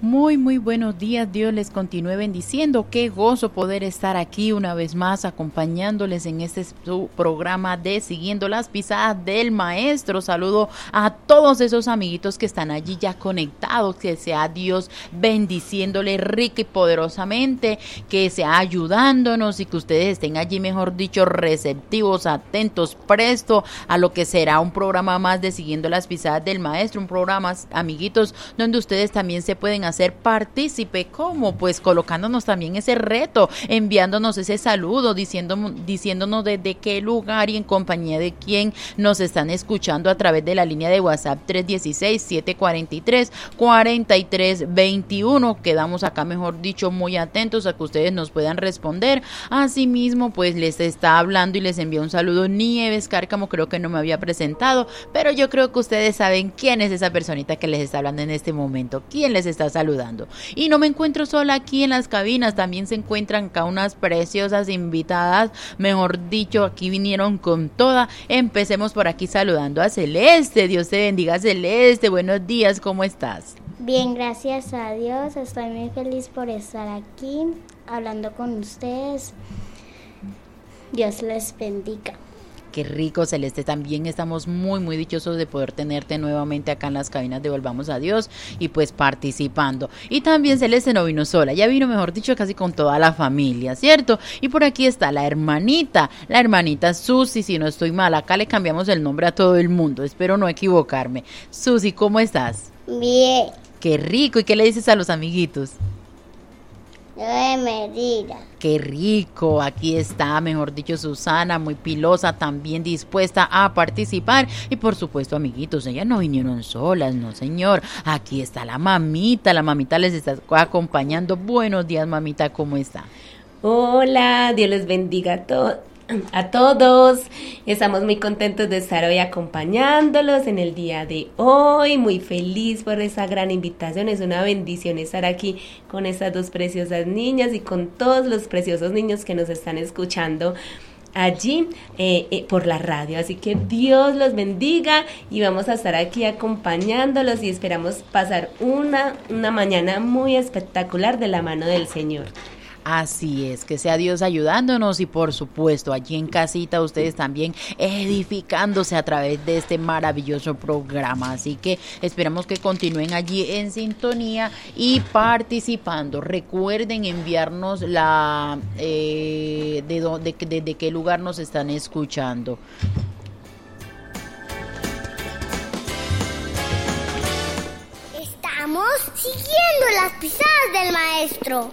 Muy buenos días, Dios les continúe bendiciendo. Qué gozo poder estar aquí una vez más acompañándoles en este su programa de Siguiendo las Pisadas del Maestro. Saludo a todos esos amiguitos que están allí ya conectados, que sea Dios bendiciéndole rica y poderosamente, que sea ayudándonos y que ustedes estén allí, mejor dicho, receptivos, atentos, presto a lo que será un programa más de Siguiendo las Pisadas del Maestro, un programa, amiguitos, donde ustedes también se pueden hacer partícipe. ¿Cómo? Pues colocándonos también ese reto, enviándonos ese saludo, diciéndonos desde qué lugar y en compañía de quién nos están escuchando a través de la línea de WhatsApp 316-743-4321. Quedamos acá, mejor dicho, muy atentos a que ustedes nos puedan responder. Asimismo, pues les está hablando y les envía un saludo Nieves Cárcamo. Creo que no me había presentado, pero yo creo que ustedes saben quién es esa personita que les está hablando en este momento, quién les está saludando. Y no me encuentro sola aquí en las cabinas, también se encuentran acá unas preciosas invitadas, mejor dicho, aquí vinieron con toda. Empecemos por aquí saludando a Celeste. Dios te bendiga, Celeste, buenos días, ¿cómo estás? Bien, gracias a Dios, estoy muy feliz por estar aquí hablando con ustedes. Dios les bendiga. Qué rico, Celeste, también estamos muy dichosos de poder tenerte nuevamente acá en las cabinas de Volvamos a Dios y pues participando. Y también Celeste no vino sola, ya vino, mejor dicho, casi con toda la familia, ¿cierto? Y por aquí está la hermanita Susi, si no estoy mal, acá le cambiamos el nombre a todo el mundo, espero no equivocarme. Susi, ¿cómo estás? Bien. Qué rico, ¿y qué le dices a los amiguitos? Medida. Qué rico, aquí está, mejor dicho, Susana, muy pilosa, también dispuesta a participar. Y por supuesto, amiguitos, ellas no vinieron solas, no señor, aquí está la mamita les está acompañando. Buenos días, mamita, ¿cómo está? Hola, Dios les bendiga a todos. Estamos muy contentos de estar hoy acompañándolos en el día de hoy, muy feliz por esa gran invitación. Es una bendición estar aquí con estas dos preciosas niñas y con todos los preciosos niños que nos están escuchando allí por la radio. Así que Dios los bendiga y vamos a estar aquí acompañándolos y esperamos pasar una mañana muy espectacular de la mano del Señor. Así es, que sea Dios ayudándonos y por supuesto allí en casita ustedes también edificándose a través de este maravilloso programa. Así que esperamos que continúen allí en sintonía y participando. Recuerden enviarnos desde qué lugar nos están escuchando. Estamos siguiendo las pisadas del maestro.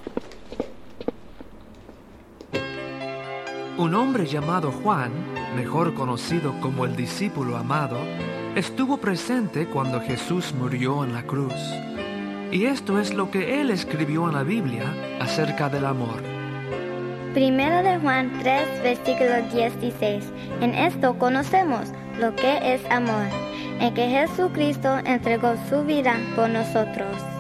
Un hombre llamado Juan, mejor conocido como el discípulo amado, estuvo presente cuando Jesús murió en la cruz. Y esto es lo que él escribió en la Biblia acerca del amor. Primero de Juan 3, versículo 16. En esto conocemos lo que es amor, en que Jesucristo entregó su vida por nosotros.